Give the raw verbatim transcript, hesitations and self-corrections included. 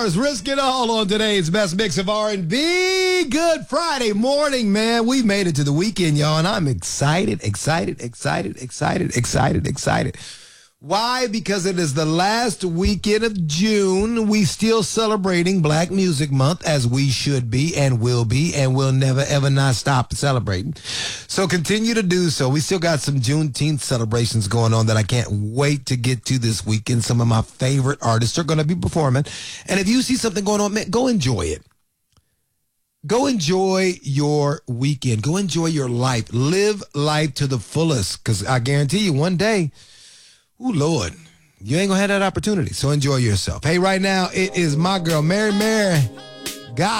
hours. Risk it all on today's best mix of R and B. Good Friday morning, man. We made it to the weekend, y'all, and I'm excited, excited, excited, excited, excited, excited. Why? Because it is the last weekend of June. We still celebrating Black Music Month, as we should be and will be, and will never, ever not stop celebrating. So continue to do so. We still got some Juneteenth celebrations going on that I can't wait to get to this weekend. Some of my favorite artists are going to be performing. And if you see something going on, man, go enjoy it. Go enjoy your weekend. Go enjoy your life. Live life to the fullest, because I guarantee you one day, ooh, Lord, you ain't gonna have that opportunity. So enjoy yourself. Hey, right now, it is my girl, Mary Mary. God.